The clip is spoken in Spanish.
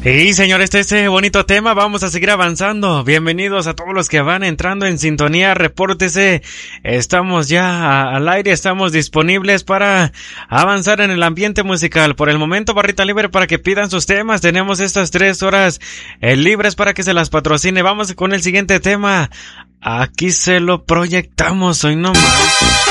Y señor, este bonito tema, vamos a seguir avanzando. Bienvenidos a todos los que van entrando en sintonía, repórtese. Estamos ya al aire, estamos disponibles para avanzar en el ambiente musical. Por el momento, barrita libre para que pidan sus temas. Tenemos estas 3 horas libres para que se las patrocine. Vamos con el siguiente tema. Aquí se lo proyectamos hoy nomás.